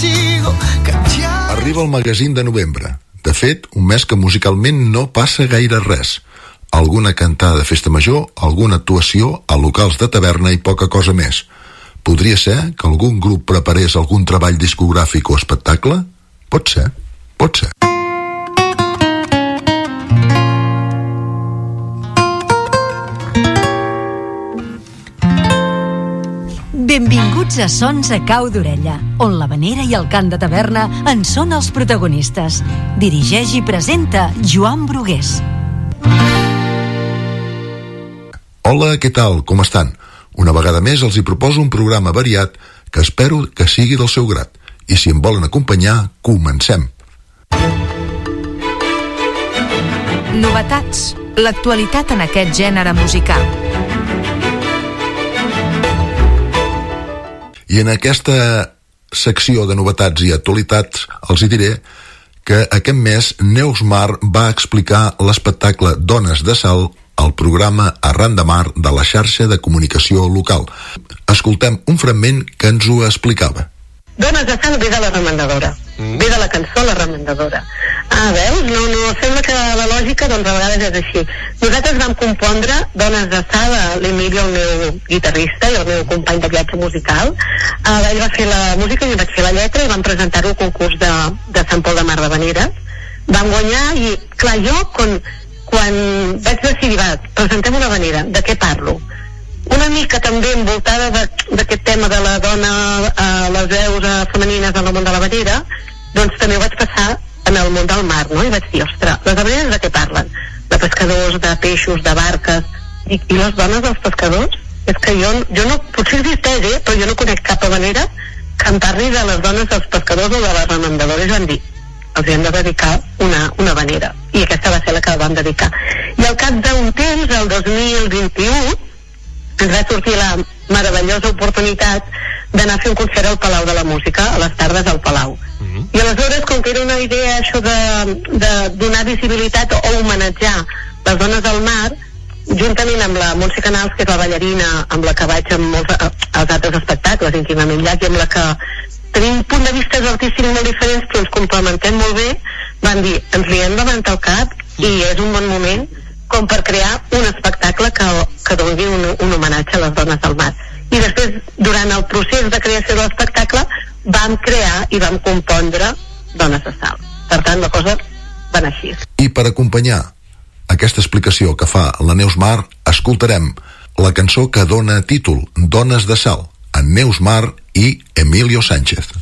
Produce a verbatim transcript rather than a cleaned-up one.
consigo cambiar. Arriba el magazín de novembre. De fet, un mes que musicalment no passa gaire res. Alguna cantada de festa major, alguna actuació a locals de taverna i poca cosa més. Podria ser que algun grup preparés algun treball discogràfic o espectacle? Pot ser, pot ser. Benvinguts a Sons a Cau d'Orella, on l'havanera i el cant de taverna en són els protagonistes. Dirigeix i presenta Joan Brugués. Hola, què tal? Com estan? Una vegada més els hi proposo un programa variat que espero que sigui del seu grat. I si em volen acompanyar, comencem. Novetats. L'actualitat en aquest gènere musical. I en aquesta secció de novetats i actualitats els hi diré que aquest mes Neus Mar va explicar l'espectacle Dones de Sal al programa Arran de Mar de la xarxa de comunicació local. Escoltem un fragment que ens ho explicava. Dones de Sal ve de la remendadora, mm. ve de la cançó La Remendadora. Ah, veus? No, no, sembla que la lògica doncs a vegades és així. Nosaltres vam compondre Dones de Sal, l'Emilio, el meu guitarrista i el meu company de viatge musical. Ah, ell va fer la música i jo vaig fer la lletra i vam presentar-ho al concurs de, de Sant Pol de Mar de Veneres. Vam guanyar i, clar, jo quan, quan vaig decidir, va, presentem una havanera, de què parlo? Una mica també envoltada d'aquest tema de la dona, eh, les veus eh, femenines en el món de la havanera, doncs també ho vaig passar en el món del mar, no? I vaig dir, ostres, les havaneres de què parlen? De pescadors, de peixos, de barques, i, i les dones dels pescadors? És que jo, jo no, potser existeix, eh? Però jo no conec cap havanera que em parli de les dones dels pescadors o de les remendadores. Van dir, els hi hem de dedicar una, una havanera, i aquesta va ser la que vam dedicar. I al cap d'un temps, el dos mil vint-i-u, ens va sortir la meravellosa oportunitat d'anar a fer un concert al Palau de la Música, a les tardes al Palau. Mm-hmm. I aleshores, com que era una idea això de, de donar visibilitat o homenatjar les dones del mar, juntament amb la Montse Canals, que és la ballarina amb la que vaig amb molts als altres espectacles, íntimament llac, i amb la que tenim un punt de vista artístics molt diferents, però ens complementem molt bé, van dir, ens li hem de levantar el cap i és un bon moment com per crear un espectacle que, que doni un, un homenatge a les dones del mar. I després, durant el procés de creació de l'espectacle, vam crear i vam compondre Dones de Sal. Per tant, la cosa va anar així. I per acompanyar aquesta explicació que fa la Neus Mar, escoltarem la cançó que dona títol Dones de Sal, en Neus Mar i Emilio Sánchez.